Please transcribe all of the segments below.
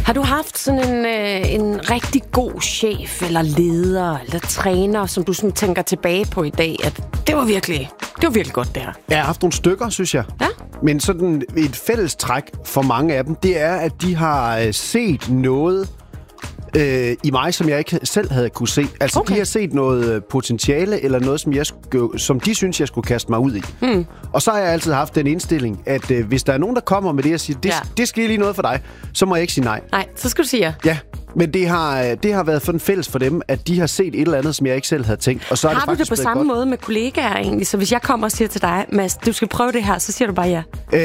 Har du haft sådan en rigtig god chef, eller leder, eller træner, som du sådan tænker tilbage på i dag, at det var virkelig godt det her? Jeg har haft nogle stykker, synes jeg. Ja? Men sådan et fælles træk for mange af dem, det er, at de har set noget i mig, som jeg ikke selv havde kunne se. Altså, okay. De har set noget potentiale, eller noget, som de synes, jeg skulle kaste mig ud i. Og så har jeg altid haft den indstilling, at hvis der er nogen, der kommer med det og siger, det skal lige noget for dig, så må jeg ikke sige nej. Nej, så skal du sige ja. Ja, men det har været for den fælles for dem, at de har set et eller andet, som jeg ikke selv havde tænt. Og så har du det på samme måde med kollegaer egentlig? Så hvis jeg kommer og siger til dig, Mads, du skal prøve det her, så siger du bare ja?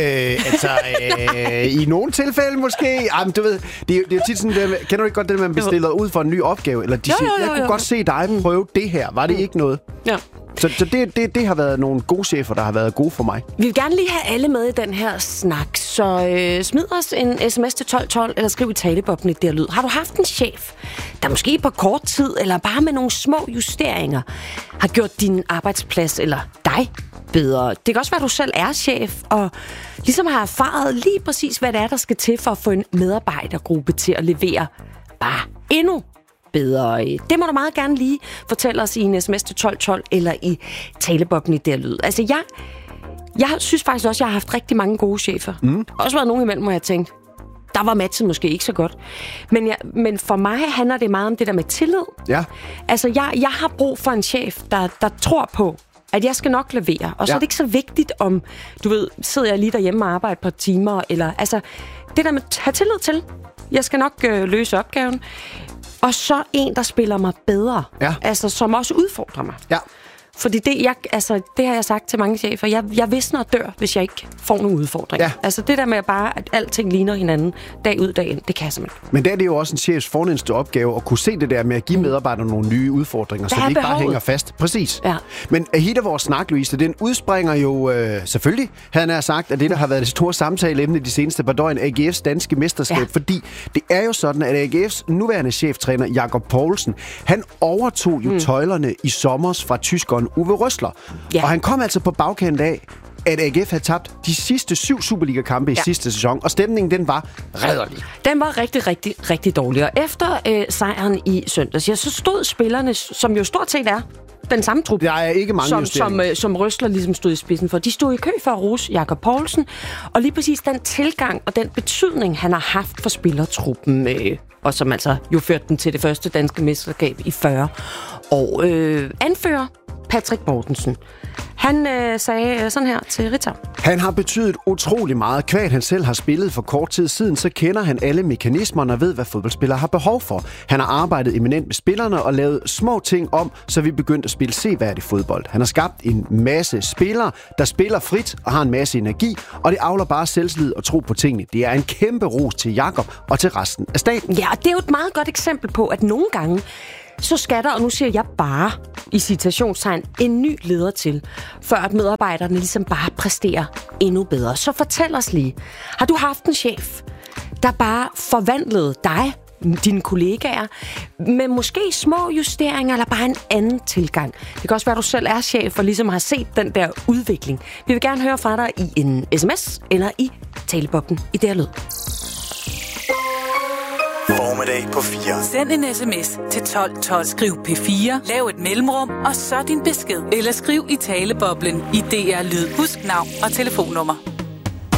I nogle tilfælde måske. Men du ved, det er jo tit sådan, kender du ikke godt det, man bestiller ud for en ny opgave? Eller de siger, jeg kunne godt se dig prøve det her. Var det ikke noget? Ja. Så det har været nogle gode chefer, der har været gode for mig. Vi vil gerne lige have alle med i den her snak, så smid os en sms til 1212, eller skriv i taleboblen i der lyd. Har du haft en chef, der måske på kort tid, eller bare med nogle små justeringer, har gjort din arbejdsplads, eller dig, bedre? Det kan også være, at du selv er chef, og ligesom har erfaret lige præcis, hvad det er, der skal til for at få en medarbejdergruppe til at levere bare endnu bedre. Det må du meget gerne lige fortælle os i en sms til 1212 eller i taleboblen i der lyd. Altså, jeg synes faktisk også, at jeg har haft rigtig mange gode chefer. Også været nogen imellem, hvor jeg tænkt, der var matchet måske ikke så godt. Men for mig handler det meget om det der med tillid. Ja. Altså, jeg har brug for en chef, der tror på, at jeg skal nok levere. Og så er det ikke så vigtigt, om, du ved, sidder jeg lige derhjemme og arbejder et par timer, eller altså, det der med at have tillid til. Jeg skal nok løse opgaven. Og så en, der spiller mig bedre. Ja. Altså, som også udfordrer mig. Ja. Fordi det har jeg sagt til mange chefer. Jeg visner og dør, hvis jeg ikke får nogle udfordringer. Ja. Altså det der med bare, at alting ligner hinanden dag ud, dag ind, det kan jeg simpelthen. Men der er det jo også en chefs fornemmeste opgave at kunne se det der med at give medarbejderne nogle nye udfordringer, så de ikke bare hænger fast. Præcis. Ja. Men hele vores snak, Louise, den udspringer jo selvfølgelig, havde han sagt, at det der har været det store samtaleemne de seneste par døgn, AGF's danske mesterskab. Ja. Fordi det er jo sådan, at AGF's nuværende cheftræner, Jakob Poulsen, han overtog jo tøjlerne i sommers fra tyskeren Uwe Rösler. Ja. Og han kom altså på bagkanten af, at AGF havde tabt de sidste 7 Superliga-kampe i sidste sæson, og stemningen, den var rædderlig. Den var rigtig, rigtig, rigtig dårlig. Og efter sejren i søndags, så stod spillerne, som jo stort set er den samme trup, der er ikke mange som Rösler ligesom stod i spidsen for. De stod i kø for at rose Jakob Poulsen, og lige præcis den tilgang og den betydning, han har haft for spillertruppen, og som altså jo førte den til det første danske mesterskab i 40 år. Anfører Patrick Mortensen, han sagde sådan her til Ritzau. Han har betydet utrolig meget. Kvad han selv har spillet for kort tid siden, så kender han alle mekanismerne og ved, hvad fodboldspillere har behov for. Han har arbejdet eminent med spillerne og lavet små ting om, så vi begyndte at spille seværdig fodbold. Han har skabt en masse spillere, der spiller frit og har en masse energi, og det avler bare selvtillid og tro på tingene. Det er en kæmpe ros til Jakob og til resten af staten. Ja, og det er jo et meget godt eksempel på, at nogle gange så skal der, og nu siger jeg bare i citationstegn, en ny leder til, før at medarbejderne ligesom bare præsterer endnu bedre. Så fortæl os lige, har du haft en chef, der bare forvandlede dig, dine kollegaer, med måske små justeringer eller bare en anden tilgang? Det kan også være, at du selv er chef og ligesom har set den der udvikling. Vi vil gerne høre fra dig i en sms eller i taleboblen i der lyd. Formiddag på 4. Send en sms til 1212. Skriv P4, lav et mellemrum, og så din besked. Eller skriv i taleboblen i DR Lyd. Husk navn og telefonnummer.